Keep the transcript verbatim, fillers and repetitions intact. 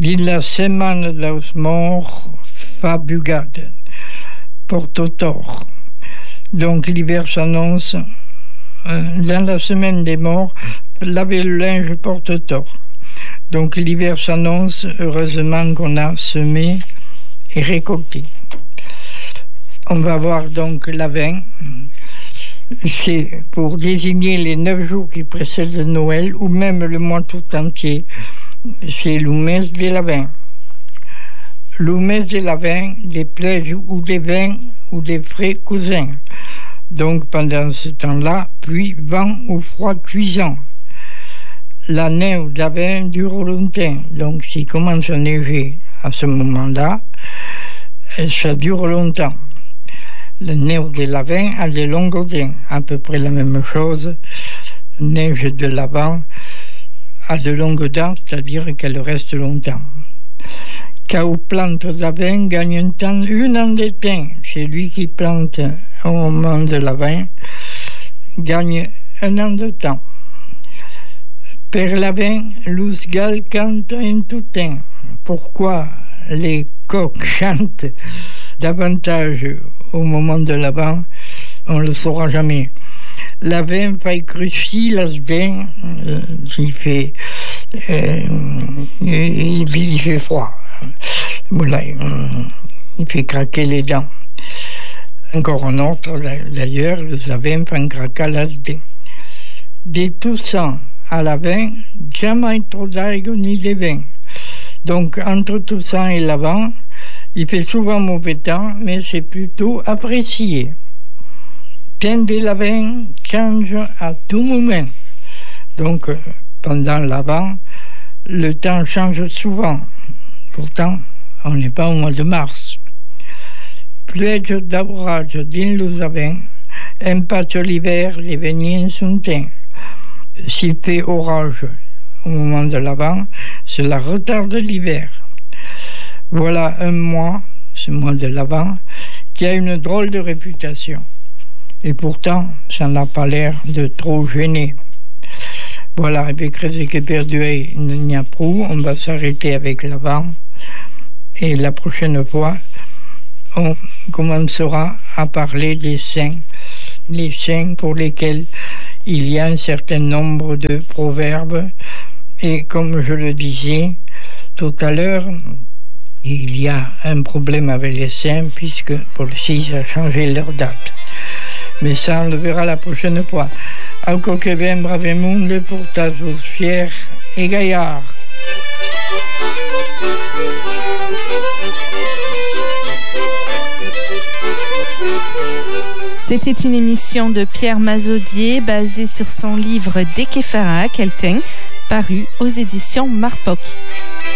Di la semana dos morts fa bugade, porte tort. Donc l'hiver s'annonce. Dans la semaine des morts, laver le linge porte tort. Donc l'hiver s'annonce, heureusement qu'on a semé et récolté. On va voir donc l'Avent. C'est pour désigner les neuf jours qui précèdent Noël ou même le mois tout entier. C'est le mes de l'Avent. Le mes de l'Avent, des plaies ou des vins ou des frais cousins. Donc pendant ce temps-là, pluie, vent ou froid cuisant. La neige d'Avent dure longtemps. Donc s'il commence à neiger à ce moment-là, ça dure longtemps. La neige de l'Avent a des longues dents, à peu près la même chose. La neige de l'Avent a de longues dents, c'est-à-dire qu'elle reste longtemps. Quand plante d'Avent gagne un temps, une an de temps. C'est lui qui plante au moment de l'Avent, gagne un an de temps. Per l'Avent, l'usgal cante en tout temps. Pourquoi les coqs chantent davantage au moment de l'Avent, on ne le saura jamais. L'Avent fait cruci las dents, euh, il fait, euh, il, il fait froid. Voilà, il fait craquer les dents. Encore un autre, d'ailleurs, les Avent font craquer las dents. De tout ça à l'Avent, jamais trop d'aigua ni de vin. Donc, entre tout ça et l'Avent, il fait souvent mauvais temps, mais c'est plutôt apprécié. Temps de l'Avent change à tout moment. Donc, pendant l'Avent, le temps change souvent. Pourtant, on n'est pas au mois de mars. Plège d'orage dans les Avent, impacte l'hiver, les vignes sont teints. S'il fait orage au moment de l'Avent, cela retarde l'hiver. Voilà un mois, ce mois de l'Avent, qui a une drôle de réputation. Et pourtant, ça n'a pas l'air de trop gêner. Voilà, avec Rézéque Perduet, il n'y a plus. On va s'arrêter avec l'Avent. Et la prochaine fois, on commencera à parler des saints. Les saints pour lesquels il y a un certain nombre de proverbes. Et comme je le disais tout à l'heure, il y a un problème avec les saints puisque Paul six a changé leur date. Mais ça, on le verra la prochaine fois. Alco que ben brave monde pour ta tous fiers et gaillards. C'était une émission de Pierre Mazaudier basée sur son livre Dekefara Kelten, paru aux éditions Marpoc.